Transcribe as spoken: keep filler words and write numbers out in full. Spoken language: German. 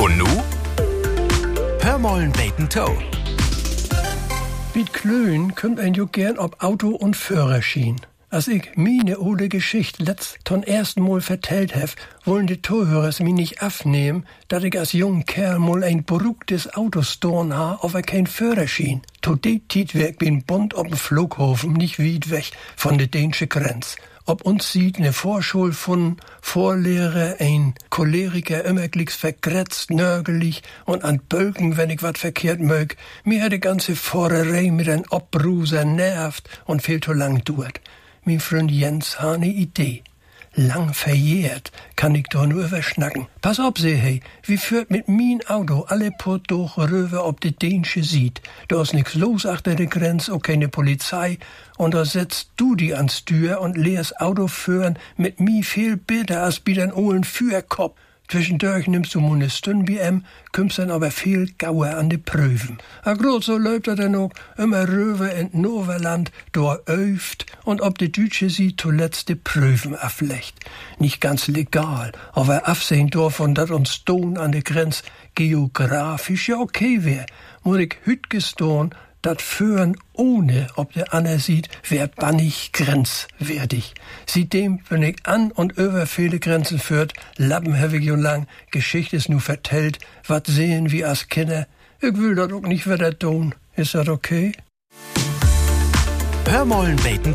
Und nu? Hör mollen beten Toe. Mit Klöen kümmt ein jo gern ob Auto und Führerschein. Als ich meine ole Geschichte letzt ton ersten Mal vertellt hef, wollen die Zuhörers mi nicht afnehmen, dat ich als junger Kerl mal ein beruhigtes Auto storn ha, aber kein Führerschein. To de Tiet werk bin Bund ob'n Flughafen, nicht weit weg von de dänische Grenz. Ob uns sieht ne Vorschul von Vorlehrer, ein Choleriker, immer glicks vergrätzt, nörgelig und an Bölken, wenn ich wat verkehrt mög. Mir hat die ganze Fahrerei mit ein Obbruser nervt und viel zu lang duert. Mein Freund Jens ha ne Idee. Lang verjährt kann ich doch nur verschnacken. Pass auf, seh hey, wie führt mit mein Auto alle Port durch rüber ob de Dänische sieht. Da ist nix los achter der Grenze, auch keine Polizei. Und da setzt du die ans Tür und lehrst Auto führen mit mi viel bitter als bi den ohlen Führkopf. Zwischendurch nimmst du mo ne Stund bi em, kümmst dann aber viel Gauer an de Prüfen. A grad so läuft er dann auch immer rüber in Noverland, da öft und ob de Dütsche sie zuletzt de Prüfen aflecht. Nicht ganz legal, aber afsehen davon, dat uns Don an de Grenz geografisch ja okay wär. Muss ich hüt gestohn, dat Führen ohne, ob der Anna sieht, wär bannig grenzwertig. Seitdem bin ich an und über viele Grenzen führt, Lappen hab ich jo lang, Geschichte ist nu vertellt, wat sehen wir als Kinder. Ich will dat auch nicht wieder tun. Ist dat okay? Hör mollen beten